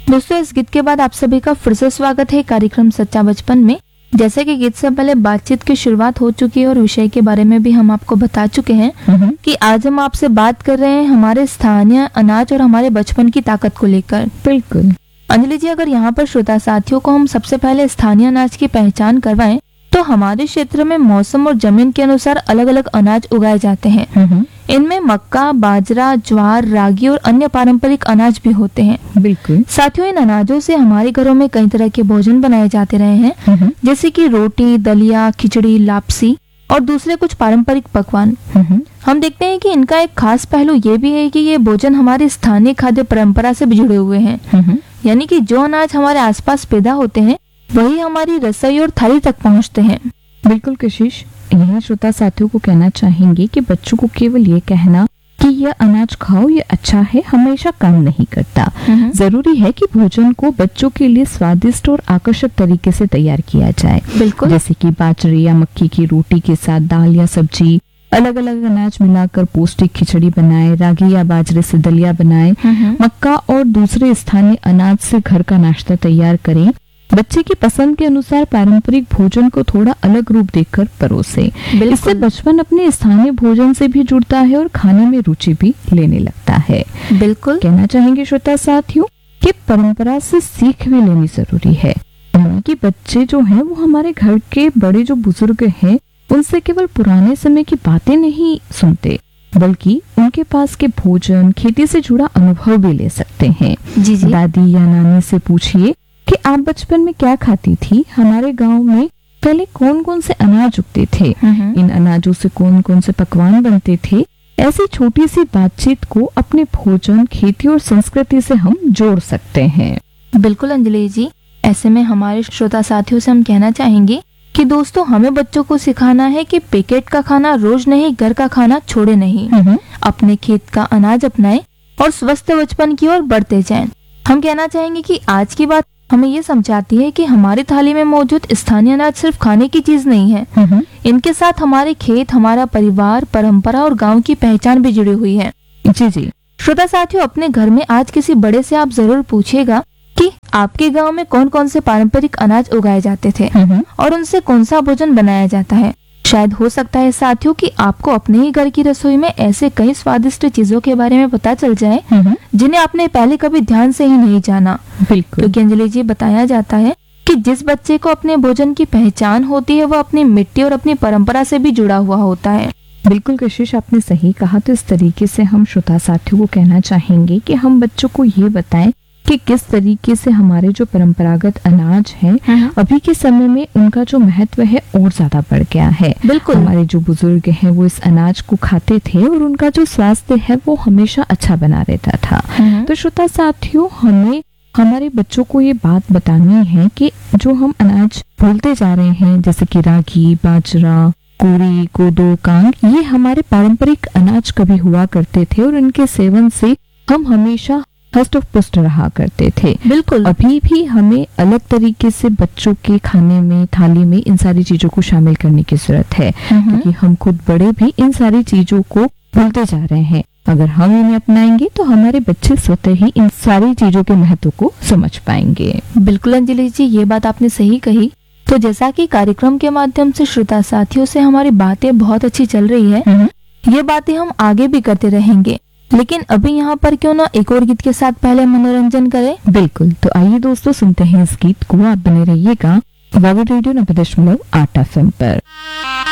दोस्तों, इस गीत के बाद आप सभी का फिर से स्वागत है कार्यक्रम सच्चा बचपन में। जैसे कि गीत से पहले बातचीत की शुरुआत हो चुकी है और विषय के बारे में भी हम आपको बता चुके हैं कि आज हम आपसे बात कर रहे हैं हमारे स्थानीय अनाज और हमारे बचपन की ताकत को लेकर। बिल्कुल अंजलि जी, अगर यहाँ पर श्रोता साथियों को हम सबसे पहले स्थानीय अनाज की पहचान करवाएं तो हमारे क्षेत्र में मौसम और जमीन के अनुसार अलग अलग अनाज उगाए जाते हैं। इनमें मक्का, बाजरा, ज्वार, रागी और अन्य पारंपरिक अनाज भी होते हैं। बिल्कुल साथियों, इन अनाजों से हमारे घरों में कई तरह के भोजन बनाए जाते रहे हैं, जैसे कि रोटी, दलिया, खिचड़ी, लापसी और दूसरे कुछ पारंपरिक पकवान। हम देखते हैं कि इनका एक खास पहलू ये भी है कि ये भोजन हमारी स्थानीय खाद्य परंपरा से भी जुड़े हुए हैं। यानी कि जो अनाज हमारे आसपास पैदा होते हैं वही हमारी रसोई और थाली तक पहुंचते हैं। बिल्कुल कशिश, यही श्रोता साथियों को कहना चाहेंगे कि बच्चों को केवल ये कहना कि यह अनाज खाओ, ये अच्छा है, हमेशा काम नहीं करता। जरूरी है कि भोजन को बच्चों के लिए स्वादिष्ट और आकर्षक तरीके से तैयार किया जाए। बिल्कुल, जैसे कि बाजरे या मक्की की रोटी के साथ दाल या सब्जी, अलग अलग अनाज मिलाकर पौष्टिक खिचड़ी बनाए, रागी या बाजरे से दलिया बनाए, मक्का और दूसरे स्थानीय अनाज से घर का नाश्ता तैयार करें। बच्चे की पसंद के अनुसार पारंपरिक भोजन को थोड़ा अलग रूप देकर परोसे। इससे बचपन अपने स्थानीय भोजन से भी जुड़ता है और खाने में रुचि भी लेने लगता है। बिल्कुल कहना चाहेंगे श्रोता साथियों कि परंपरा से सीख भी लेनी जरूरी है। यानी कि बच्चे जो हैं वो हमारे घर के बड़े जो बुजुर्ग हैं उनसे केवल पुराने समय की बातें नहीं सुनते, बल्कि उनके पास के भोजन, खेती से जुड़ा अनुभव भी ले सकते हैं। जी जी। दादी या नानी से पूछिए कि आप बचपन में क्या खाती थी, हमारे गांव में पहले कौन कौन से अनाज उगते थे, इन अनाजों से कौन कौन से पकवान बनते थे। ऐसी छोटी सी बातचीत को अपने भोजन, खेती और संस्कृति से हम जोड़ सकते हैं। बिल्कुल अंजलि जी, ऐसे में हमारे श्रोता साथियों से हम कहना चाहेंगे कि दोस्तों, हमें बच्चों को सिखाना है कि पैकेट का खाना रोज नहीं, घर का खाना छोड़े नहीं। अपने खेत का अनाज अपनाएं और स्वस्थ बचपन की ओर बढ़ते जाएं। हम कहना चाहेंगे कि आज की बात हमें ये समझाती है कि हमारी थाली में मौजूद स्थानीय अनाज सिर्फ खाने की चीज नहीं है। इनके साथ हमारे खेत, हमारा परिवार, परंपरा और गांव की पहचान भी जुड़ी हुई है। जी जी। श्रोता साथियों, अपने घर में आज किसी बड़े से आप जरूर पूछिएगा कि आपके गांव में कौन कौन से पारंपरिक अनाज उगाए जाते थे और उनसे कौन सा भोजन बनाया जाता है। शायद हो सकता है साथियों कि आपको अपने ही घर की रसोई में ऐसे कई स्वादिष्ट चीजों के बारे में पता चल जाए जिन्हें आपने पहले कभी ध्यान से ही नहीं जाना। बिल्कुल, क्योंकि अंजलि जी, बताया जाता है कि जिस बच्चे को अपने भोजन की पहचान होती है वह अपनी मिट्टी और अपनी परंपरा से भी जुड़ा हुआ होता है। बिल्कुल कशिश, आपने सही कहा। तो इस तरीके से हम श्रोता साथियों को कहना चाहेंगे कि हम बच्चों को ये बताएं कि किस तरीके से हमारे जो परंपरागत अनाज हैं अभी के समय में उनका जो महत्व है और ज्यादा बढ़ गया है। बिल्कुल, हमारे जो बुजुर्ग हैं वो इस अनाज को खाते थे और उनका जो स्वास्थ्य है वो हमेशा अच्छा बना रहता था। तो श्रोता साथियों, हमें हमारे बच्चों को ये बात बतानी है कि जो हम अनाज भूलते जा रहे हैं, जैसे कि रागी, बाजरा, कोरी, कोदो, कांग, ये हमारे पारंपरिक अनाज कभी हुआ करते थे और इनके सेवन से हम हमेशा हष्ट पुष्ट रहा करते थे। बिल्कुल, अभी भी हमें अलग तरीके से बच्चों के खाने में, थाली में इन सारी चीजों को शामिल करने की जरूरत है, क्योंकि हम खुद बड़े भी इन सारी चीजों को भूलते जा रहे हैं। अगर हम इन्हें अपनाएंगे तो हमारे बच्चे स्वतः ही इन सारी चीजों के महत्व को समझ पाएंगे। बिल्कुल अंजलि जी, ये बात आपने सही कही। तो जैसा कि कार्यक्रम के माध्यम से श्रोता साथियों से हमारी बातें बहुत अच्छी चल रही है, ये बातें हम आगे भी करते रहेंगे। लेकिन अभी यहाँ पर क्यों ना एक और गीत के साथ पहले मनोरंजन करें। बिल्कुल, तो आइए दोस्तों सुनते हैं इस गीत को। आप बने रहिएगा वागड़ रेडियो 90.8 FM पर।